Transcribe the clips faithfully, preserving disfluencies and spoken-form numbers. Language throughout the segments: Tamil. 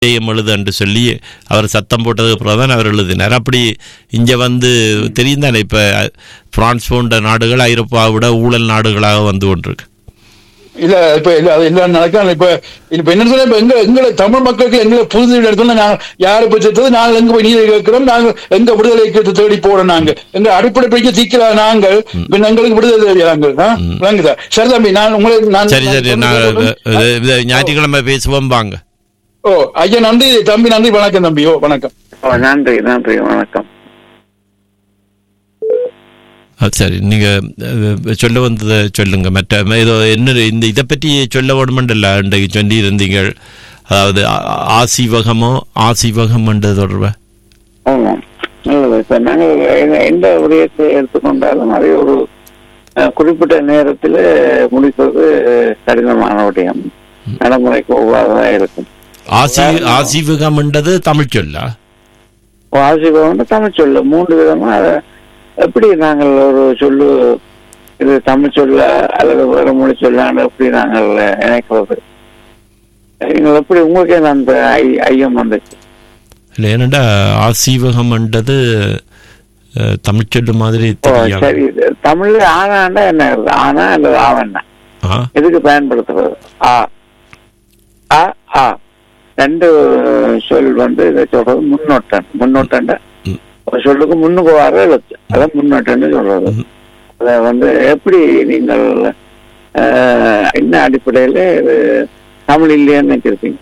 எழுது என்று சொல்லி அவர் சத்தம் போட்டதுக்கு அப்புறம் தான் அவர் எழுதினார். அப்படி இங்கே வந்து தெரியும் தானே, இப்போ பிரான்ஸ் போன்ற நாடுகள் ஐரோப்பாவை விட ஊழல் நாடுகளாக வந்து கொண்டிருக்கு. இல்ல இப்ப இல்ல அது இல்ல நடக்காது. இப்ப இப்ப என்ன சொல்ல, இப்ப எங்க எங்களை தமிழ் மக்களுக்கு எங்களை புரிதல் எடுத்தோம்னா நாங்க யாரை பற்றி நாங்கள் எங்க போய் நீதி கேட்கிறோம், நாங்கள் எங்க விடுதலை தேடி போறோம், நாங்க எங்க அடிப்படை பிடிக்க தீக்கிறா நாங்கள் எங்களுக்கு விடுதலை தெரியாங்கள் விளங்குதா? சரி தம்பி, நான் உங்களை நான் சரி சரி நாங்கள் ஞாயிற்றுக்கிழமை பேசுவோம் வாங்க. ஓ ஐயா நன்றி தம்பி, நன்றி வணக்கம் தம்பி. ஓ வணக்கம். நன்றி நன்றி வணக்கம். சரி, நீங்கள் சொல்ல வந்ததை சொல்லுங்க. மற்ற ஏதோ என்ன இந்த இதை பற்றி சொல்ல வேணுமெண்டல்ல இன்றைக்கு சொல்லி இருந்தீங்க, அதாவது ஆசிவகமோ ஆசிவகம் என்றது தொடர்பாக. ஆமாம், இப்போ நாங்கள் எந்த விடயத்தை எடுத்துக்கொண்டாலும் அதை ஒரு குறிப்பிட்ட நேரத்தில் முடிப்பது கடினமான விடயம், நடைமுறைக்கு ஒவ்வாறதாக இருக்கும். ஆசி ஆசிவகம் என்றது தமிழ் சொல்லா? ஆசிவகம் தமிழ் சொல்ல மூன்று விதமா. எப்படி நாங்கள் ஒரு சொல்லு இது தமிழ் சொல்ல அல்லது வேறு மொழி சொல்லான்னு எப்படி நாங்கள் நினைக்கிறது? நீங்கள் எப்படி உங்களுக்கு அந்த ஐயம் வந்துச்சு? இல்லை, ஏன்னாண்டா ஆசீவகம் என்றது தமிழ் சொல்லு மாதிரி. சரி, தமிழ்ல ஆனாண்டா என்ன இருக்குது? ஆனா அல்லது ஆவண்ணா எதுக்கு பயன்படுத்துறது? ஆ ஆ ஆ ரெண்டு சொல் வந்து இதை சொல்றது முன்னோட்டம். முன்னோட்டண்ட சொல்லுக்கு முன்னுக்கு வர எழுத்து, அதான் முன்னோட்டம்னு சொல்றது. அதை வந்து எப்படி நீங்கள் என்ன அடிப்படையில தமிழ் இல்லையான்னு நினைச்சிருப்பீங்க?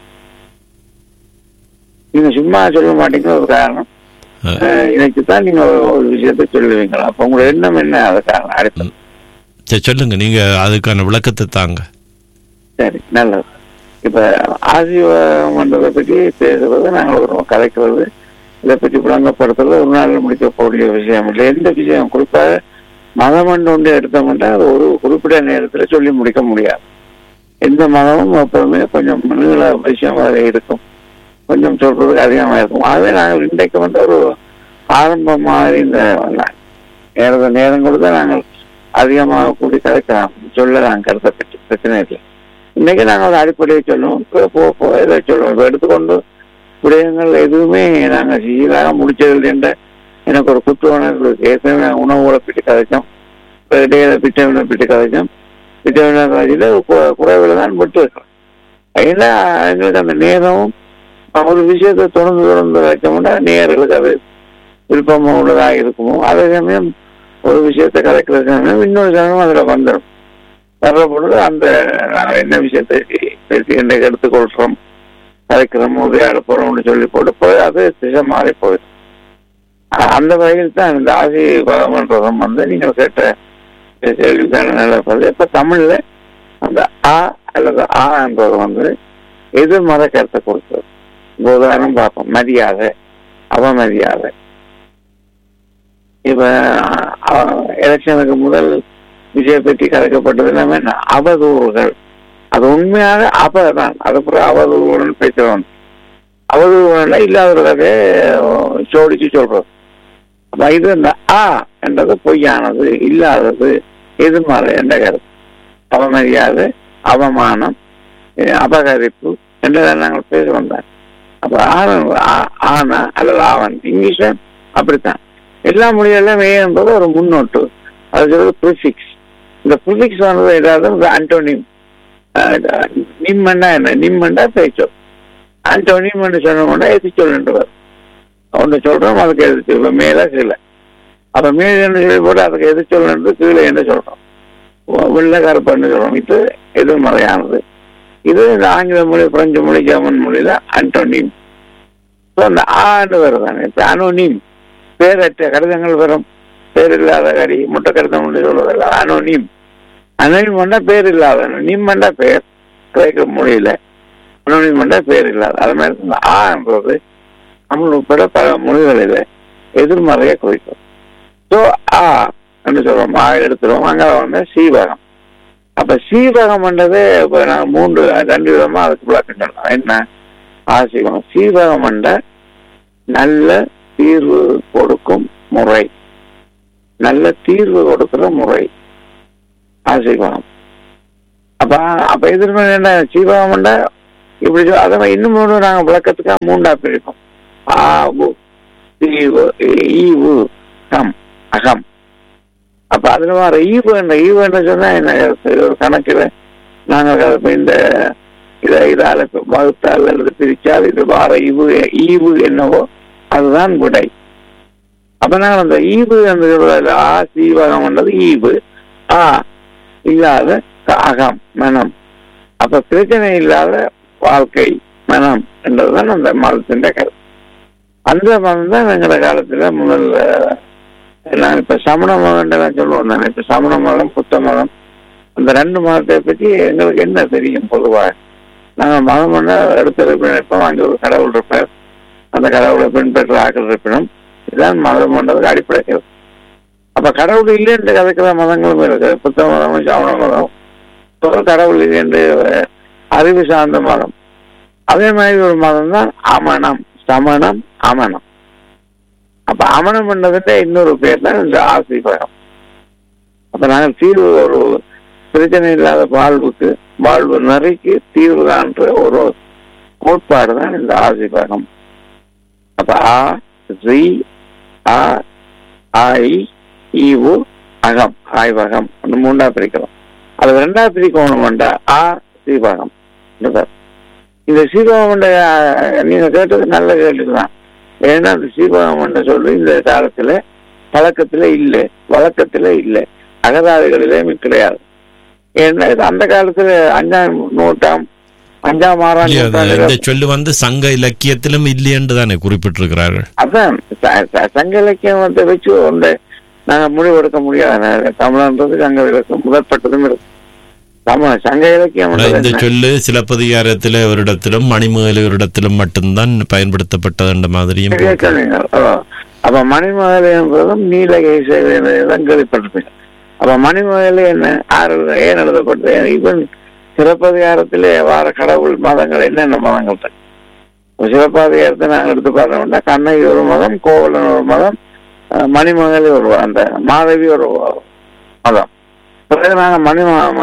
நீங்க சும்மா சொல்ல மாட்டீங்க, ஒரு காரணம் இன்னைக்குதான் நீங்க ஒரு விஷயத்த சொல்லுவீங்களா? அப்ப உங்களோட எண்ணம் என்ன? அது காரணம் அடுத்து சொல்லுங்க, நீங்க அதுக்கான விளக்கத்தை தாங்க. சரி, நல்லது. இப்ப ஆசீர்வாதத்தை பற்றி பேசுறது, நாங்கள் கலைக்கிறது, இதை பற்றி விளங்கப்படுத்துறது ஒரு நாள் முடிக்கக்கூடிய விஷயம் இல்லை. எந்த விஷயம் குறிப்பாக மதம் ஒன்று எடுத்தோம்னா அது ஒரு குறிப்பிட்ட நேரத்தில் சொல்லி முடிக்க முடியாது. எந்த மதமும் எப்பவுமே கொஞ்சம் நீள விஷயம் அதில் இருக்கும், கொஞ்சம் சொல்றதுக்கு அதிகமாக இருக்கும். ஆகவே நாங்கள் இன்றைக்கு வந்து ஒரு ஆரம்பம் மாதிரி இந்த நேரத்தை நேரம் கொடுத்து நாங்கள் அதிகமாக கூடி கலைக்கலாம், சொல்லலாம் கருத்தை பற்றி, பிரச்சனை இல்லை. இன்னைக்கு நாங்கள் ஒரு அடிப்படையை சொல்லுவோம், போ போ இதை சொல்லுவோம். இப்போ எடுத்துக்கொண்டு விடயங்கள் எதுவுமே நாங்கள் சீராக முடிச்சதில்லை என்ற எனக்கு ஒரு குற்ற உணர்வு இருக்கு. ஏற்கனவே உணவுகளை பிட்டு கதைச்சோம், இடையில பிட்டவினை பிட்டு கதைச்சோம். பிட்டவினை கதைச்சிட்டு குறைவில் தான் விட்டு வைக்கிறோம். ஏன்னா எங்களுக்கு அந்த நேரமும் ஒரு விஷயத்தை தொடர்ந்து தொடர்ந்து வைக்கமுன்னா நேர்களுக்கு அது விருப்பமாக உள்ளதாக இருக்குமோ, அதே சமயம் ஒரு விஷயத்தை கலைக்கிற சமயம் இன்னொரு சமயம் அதில் வந்துடும். வர்ற பொழுது அந்த என்ன விஷயத்தை இன்றைக்கு எடுத்துக்கொள்கிறோம், கலைக்கிறோம், உதவியாட போறோம்னு சொல்லி போட்டு போய் அது திசை மாறி போயிடும். அந்த வகையில் தான் இந்த ஆசி பகவன்றதும் வந்து நீங்கள் கேட்ட கேள்விக்கான நிலப்பது. இப்ப தமிழ்ல அந்த ஆ அல்லது ஆ என்றது வந்து எதிர்மறை கருத்தை கொடுத்தது. உதாரணம் பார்ப்போம், மரியாதை, அவமரியாதை. இப்ப எலெக்ஷனுக்கு முதல் விஷயம் பற்றி கலைக்கப்பட்டது எல்லாமே அவதூறுகள். அது உண்மையாக அபதான், அதுக்கப்புறம் அவதூறுன்னு பேசுறோம். அவதூறுனா இல்லாதவர்களே சோடிச்சு சொல்றது. அப்ப இது இந்த ஆ என்றது பொய்யானது, இல்லாதது, எதிர்மறை என்ற கருத்து. அவமரியாதை, அவமானம், அபகரிப்பு என்றதை நாங்கள் பேச வந்தோம். அப்ப ஆனா அல்லது ஆவன் இங்கிலீஷ்ல அப்படித்தான். எல்லா மொழியெல்லாம் ஏ என்பது ஒரு முன்னோட்டு, அது சொல்றது ப்ரிஃபிக்ஸ். இந்த ப்ரிஃபிக்ஸ் வந்தது ஏதாவது ஆண்டோனிம். நிம்மண்டா என்ன? நிம்மண்டா பேச்சோம். ஆண்டோனிம் என்று சொன்னோம்னா எதிர்ச்சொல் என்றவர் ஒன்று சொல்றோம், அதுக்கு எதிர்த்து மேல கீழே. அப்ப மேல என்று சொல்லி போட்டு அதுக்கு எதிர்ச்சொல் என்று கீழே என்று சொல்றோம். வெள்ளை கருப்பன்னு சொல்றோம். இது எதிர்மறையானது. இது இந்த ஆங்கில மொழி, பிரெஞ்சு மொழி, ஜெர்மன் மொழியில ஆண்டோனிம். அந்த ஆண்டு வருதானே. இப்ப அனோனிம் பேரற்ற கடிதங்கள் வரும், பேர் இல்லாத கடி முட்டை கடிதம் என்று சொல்வதில்ல, அனோனிம். அனோனிம் பண்ணா பேர் இல்லாத, நிம் பண்ணா பேர் கிரேக்க மொழியில, அனோனிம் பண்ணா பேர் இல்லாத. அது மாதிரி ஆ என்றது நம்ம உட்பட பல மொழிகளில எதிர்மறையை குறிக்கும். ஸோ ஆ என்று சொல்றோம், ஆ எடுத்துருவோம். அங்க வந்து சீவகம். அப்ப சீவகம் என்றது இப்ப நான் மூன்று ரெண்டு விதமா அதுக்கு விளக்கம் சொல்லலாம். என்ன ஆசீவகம்? சீவகம் என்ற நல்ல தீர்வு கொடுக்கும் முறை, நல்ல தீர்வு கொடுக்கிற முறை ஆசீர்வாதம். அப்ப அப்ப எதிர்மறை என்ன? சீவகம் இப்படி சொ- அதை இன்னும் ஒன்று நாங்கள் விளக்கத்துக்காக மூண்டா பிரிப்போம். ஆவு ஈவு ஈவு கம் அகம். அப்ப அதுல வர ஈவு என்ற ஈவு என்று சொன்னா என்ன ஒரு கணக்கில் நாங்கள் இப்ப இந்த இதை இதால வகுத்தால் அல்லது பிரிச்சால் இது வார ஈவு ஈவு என்னவோ அதுதான் விடை. அப்ப நாங்கள் அந்த ஈவு அந்த ஆ சீவகம் என்றது ஈவு, ஆ இல்லாத அகம் மனம். அப்ப பிரச்சனை இல்லாத வாழ்க்கை மனம் என்றதுதான் அந்த மதத்தின் கருத்து. அந்த மதம் தான் எங்கள காலத்துல முதல்ல நான் இப்ப சமண மதம் சொல்லுவோம் தானே. இப்ப சமண மதம் புத்த மதம் அந்த ரெண்டு மதத்தை பற்றி எங்களுக்கு என்ன தெரியும்? பொதுவாக நாங்கள் மதம் பண்ண எடுத்து இருப்பினும் அங்கே ஒரு கடவுள் இருப்பார், அந்த கடவுளை பின்பற்ற ஆக்கள் இருப்பினும் இதுதான் மதம் பண்ணதுக்கு அடிப்படை. அப்ப கடவுள் இல்லை என்று கதைக்கிற மதங்களும் இருக்கு. புத்த மதம் சமண மதம் கடவுள் இல்லை என்று அறிவு சார்ந்த மதம். அதே மாதிரி ஒரு மதம் தான் அமனம், சமணம் அமனம். அப்ப அமனம் பண்ணதுன்ற இன்னொரு பேர் தான் இந்த ஆசீர்வாதம். அப்ப நாங்கள் தீர்வு ஒரு பிரச்சனை இல்லாத வாழ்வுக்கு வாழ்வு நிறைக்கு தீர்வு காண்ற ஒரு கோட்பாடு தான் இந்த ஆசீர்வாதம். அப்ப ஆ ரி ஆ ஆய் ஈவு அகம் ஆய்வகம் மூண்டா பிரிக்கலாம். அது ரெண்டா பிரிக்கணும் வேண்டா ஆ சீவகம். இந்த சீவகம் நீங்க கேட்டது நல்ல கேட்டுதான். ஏன்னா அந்த சீவகம் சொல்லி இந்த காலத்துல பழக்கத்துல இல்லை, வழக்கத்துல இல்லை, அகராதிகளிலே கிடையாது. ஏன்னா அந்த காலத்துல அஞ்சாம் நூற்றாம் அஞ்சாம் ஆறாம் இந்த சொல்லு வந்து சங்க இலக்கியத்திலும் இல்லை என்று தானே குறிப்பிட்டிருக்கிறார்கள். அதான் சங்க இலக்கியத்தை வச்சு ஒன்றை நாங்க முடிவெடுக்க முடியாது. தமிழன்றது சங்க இலக்கியம் முதற்பட்டதும் இருக்கு. தமிழ் சங்க இலக்கியம் இந்த சொல்லு சிலப்பதிகாரத்தில ஒரு இடத்திலும் மணிமேகலை ஒரு இடத்திலும் மட்டும்தான் பயன்படுத்தப்பட்டது என்ற மாதிரியும். அப்ப மணிமேகலை என்பதும் நீலகேச கேள்விப்பட்டிருப்பீங்க. அப்ப மணிமேகலை என்ன ஆறு ஏன் எழுதப்பட்டது? ஈவன் சிலப்பதிகாரத்திலே வார கடவுள் மதங்கள் என்னென்ன மதங்கள் சிலப்பதிகாரத்தை நாங்கள் எடுத்து பார்த்தோம்னா கண்ணகி ஒரு மதம், கோவலன் ஒரு மதம், மணிமேகலை ஒரு அந்த மாதவி ஒரு மதம். பிறகு நாங்கள் மணி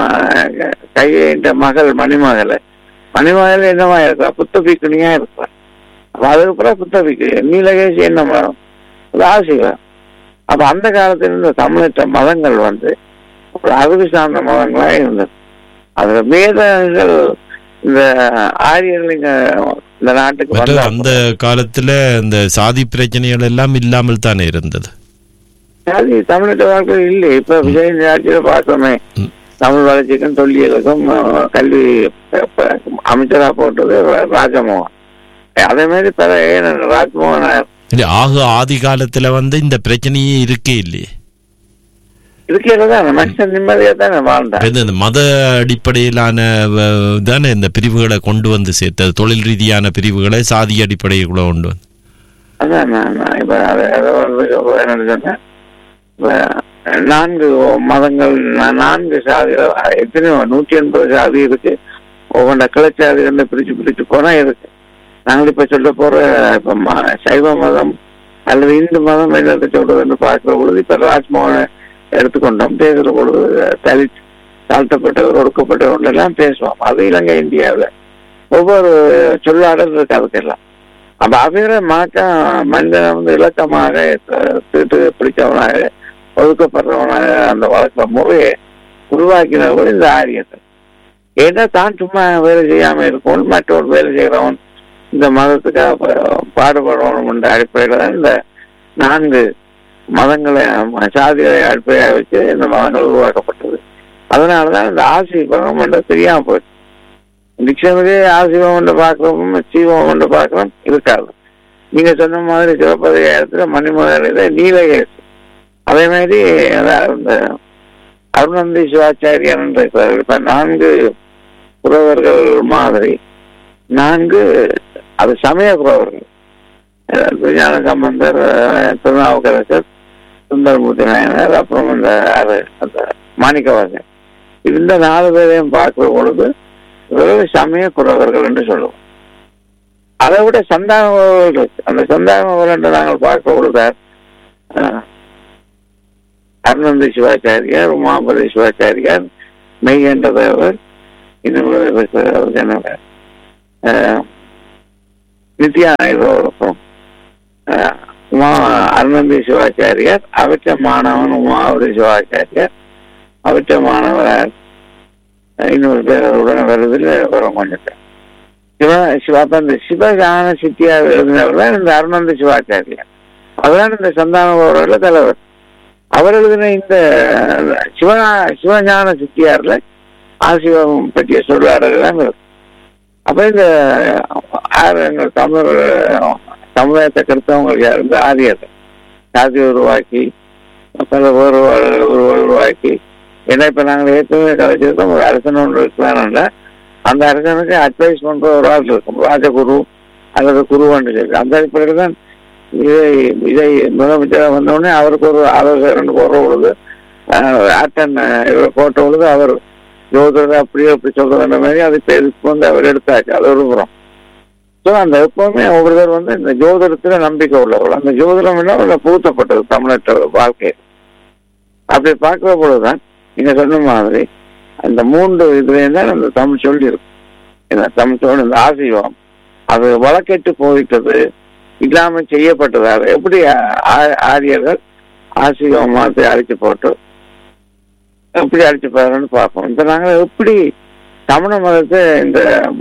கையிட்ட மகள் மணிமேகலை மணிமேகலை என்னவா இருக்கா? புத்த பிக்குனியா இருக்கிறார். அப்ப அதுக்கப்புறம் புத்த பிக்கு நீலகேசி என்ன மதம்? ஆசிரியர். அப்ப அந்த காலத்துல இருந்த தமிழற்ற மதங்கள் வந்து ஒரு அறிவு சார்ந்த மதங்களா இருந்தது. அதுல வேதங்கள் இந்த ஆரியர்கள் இங்க இந்த நாட்டுக்கு அந்த காலத்துல இந்த சாதி பிரச்சனைகள் எல்லாம் இல்லாமல் தானே இருந்தது. சாதி தமிழற்ற வாழ்க்கை இல்லை. இப்ப விஜய் ஆட்சியில பார்த்தோமே தமிழ் வளர்ச்சிக்கும் தொல்லியலுக்கும் கல்வி அமைச்சரா போட்டது ராஜமோகன். அதே மாதிரி பல ராஜ்மோகன் ஆக ஆதி காலத்துல வந்து இந்த பிரச்சனையே இருக்கே இல்லையே. மத அடிப்படையிலான தானே இந்த பிரிவுகளை கொண்டு வந்து சேர்த்தது. தொழில் ரீதியான பிரிவுகளை சாதி அடிப்படைக்குள்ள கொண்டு வந்து நான்கு மதங்கள் நான்கு சாதிகள் எத்தனையோ நூற்றி எண்பது சாதி இருக்கு. ஒவ்வொன்ற கிளச்சாதிகள் பிரிச்சு பிரிச்சு போனா இருக்கு. நாங்கள் இப்ப சொல்ல போற இப்ப சைவ மதம் அல்லது இந்து மதம் என்னத்தை சொல்றதுன்னு பார்க்கிற பொழுது இப்ப ராஜ்மோகன் எடுத்துக்கொண்டோம். பேசுற பொழுது தலி தாழ்த்தப்பட்டவர் ஒடுக்கப்பட்டவர் எல்லாம் பேசுவோம். அது இலங்கை இந்தியாவில் ஒவ்வொரு சொல்லாடல் இருக்கு அதுக்கெல்லாம். அப்ப அவரை மாற்ற மனிதனை வந்து இலக்கமாக தீட்டு பிடிச்சவனாக ஒதுக்கப்படுறவனாக அந்த வழக்க முறையை உருவாக்கினவர்கள் இந்த ஆரியத்தை. ஏன்னா தான் சும்மா வேலை செய்யாம இருக்கணும், மற்றொரு வேலை செய்யறவன் இந்த மதத்துக்காக பாடுபடணும் என்ற அடிப்படையில தான் இந்த நான்கு மதங்களை சாதிகளை அடிப்படையாக வச்சு இந்த மதங்கள் உருவாக்கப்பட்டது. அதனாலதான் இந்த ஆசீர்வாதம் என்ற தெரியாம போயிடுச்சு. டிக்ஷனரியே ஆசீர்வாதம் என்று பார்க்கிறோம், சீவம் என்று பார்க்கிறோம் இருக்காது. நீங்க சொன்ன மாதிரி சிவப்பதிகாரத்துல மணிமேகலை நீலகேசி. அதே மாதிரி இந்த அருணந்தி சிவாச்சாரியன் இருக்கிறார்கள். இப்ப நான்கு புறவர்கள் மாதிரி நான்கு அது சமய புறவர்கள். ஞான சம்பந்தர், திருநாவுக்கரசர், சுந்தரமூர்த்தி நாயனர், அப்புறம் இந்த அந்த மாணிக்கவாசன். இந்த நாலு பேரையும் பார்க்கிற பொழுது சமய குறவர்கள் என்று சொல்லுவோம். அதை விட சந்தானவர்கள் அந்த சந்தானவர்கள் என்று நாங்கள் பார்க்க பொழுதார் அருணந்தி சிவாச்சாரியார், உமாபதி சிவாச்சாரியார், மெய்கண்ட தேவர், இன்னும் நித்யானந்தோருக்கும் உமா அருணந்தி சிவாச்சாரியார், அவற்ற மாணவன் உமாவதி சிவாச்சாரியார், அவற்ற மாணவர் இன்னொரு பேருடன் வருதில் வரும் கொஞ்சம் பேர். சிவ சிவா அந்த சிவஞான சித்தியார் எழுதினவர் தான் இந்த அருணந்தி சிவாச்சாரியார். அவர்தான் இந்த சந்தானவரோட தலைவர். அவர் எழுதின இந்த சிவ சிவஞான சித்தியார்ல ஆசிவம் பற்றிய சொல்லாடலாம் இருக்கு. அப்ப இந்த தமிழ் சமுதாயத்தை கருத்தவங்களுக்கு இருந்து ஆரியத்தை சாதி உருவாக்கி பல வேறுபாடுகளை உருவாக்கி ஏன்னா இப்ப நாங்கள் ஏற்கனவே கலைச்சிருக்கோம். ஒரு அரசன் ஒன்று இருக்கிறான்ல, அந்த அரசனுக்கு அட்வைஸ் பண்ற ஒரு ஆள் இருக்கும், ராஜகுரு அல்லது குருவான்னு சொல்லி. அந்த அடிப்படையில் தான் இதை இதை முதலமைச்சராக வந்தோடனே அவருக்கு ஒரு ஆலோசனை போடுற பொழுது ஆட்டன் போட்ட பொழுது அவர் ஜோதிடர் அப்படியே அப்படி சொல்ற மாதிரி அது பேருக்கு வந்து அவர் எடுத்தாச்சு. அது ஒரு புறம். ஸோ அந்த எப்பவுமே ஒவ்வொருத்தர் வந்து இந்த ஜோதிடத்துல நம்பிக்கை உள்ளவர்கள். அந்த ஜோதிடம் எல்லாம் புகுத்தப்பட்டது தமிழற்ற வாழ்க்கை. அப்படி பார்க்கிற பொழுதுதான் நீங்க சொன்ன மாதிரி அந்த மூன்று இதுல தான் அந்த தமிழ் சொல்லி இருக்கும். தமிழ் சொல்லி இந்த ஆசீர்வாதம் அது வழக்கெட்டு போயிட்டது, இல்லாம செய்யப்பட்டதாக எப்படி ஆரியர்கள் ஆசீர்வாதத்தை அழிச்சு போட்டு எப்படி அழிச்சு போறான்னு பார்ப்போம். இப்ப நாங்கள் எப்படி தமிழ மதத்தை இந்த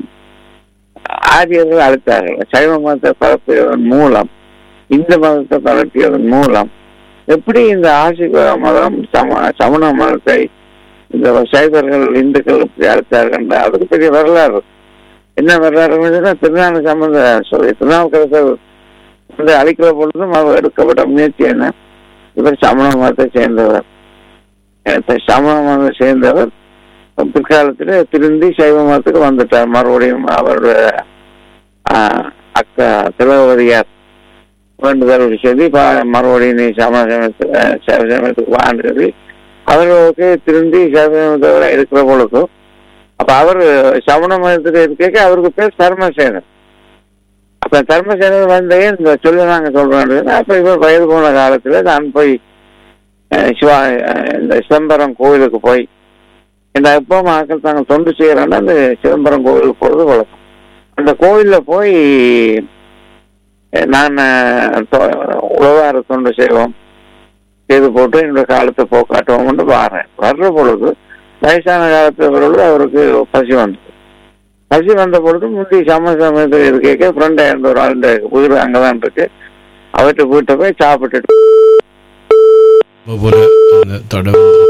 ஆரியர்கள் அழித்தார்கள், சைவ மதத்தை பரப்பியதன் மூலம் இந்த மதத்தை பரப்பியதன் மூலம் எப்படி இந்த ஆசிர்வாத மதம் சம சமண மதத்தை இந்த சைவர்கள் இந்துக்கள் இப்படி அழைத்தார்கள். அதுக்கு பெரிய வரலாறு. என்ன வரலாறு? திருநாள் சம்பந்த சொல்லி திருநாவுக்கரசர் வந்து அழிக்கிற பொழுதும் அவர் எடுக்கப்பட்ட முயற்சி என்ன, இவர் சமண மதத்தை சேர்ந்தவர். சமண மதத்தை சேர்ந்தவர் பிற்காலத்துல திருந்தி சைவ மதத்துக்கு வந்துட்டார். மறுபடியும் அவருடைய அக்கா திலகவதியார் வேண்டுதல் சொல்லி மறுபடியும் நீ சமண சமயத்துக்கு சைவ சமயத்துக்கு வான்னு சொல்லி அவர்களுக்கு திருந்தி சைவ சமயத்தோட இருக்கிற பொழுதும் அப்ப அவர் சமண மதத்துக்கு இருக்க அவருக்கு பேர் தர்மசேனர். அப்ப தர்மசேனர் வந்தே இந்த சொல்லி நாங்க சொல்றோம். அப்ப இவர் வயது போன காலத்துல நான் போய் சிவா இந்த சிதம்பரம் கோவிலுக்கு போய் இந்த எப்போ மக்கள் தாங்கள் தொண்டு செய்யறாங்கன்னா அந்த சிதம்பரம் கோவிலுக்கு போறது வழக்கம். அந்த கோவில்ல போய் நான் உழவார தொண்டு செய்வோம் செய்து போட்டு என்னுடைய காலத்தை போக்காட்டுவோம்னு வாரேன். வர்ற பொழுது வயசான காலத்து பொழுது அவருக்கு பசி வந்தது. பசி வந்த பொழுது முந்தி சம சமயத்தில் இது கேட்க ஃப்ரெண்டை இருந்த ஒரு ஆள் உயிர் அங்கதான் இருக்கு. அவர்கிட்ட வீட்டை போய் சாப்பிட்டுட்டு தொடர்ந்து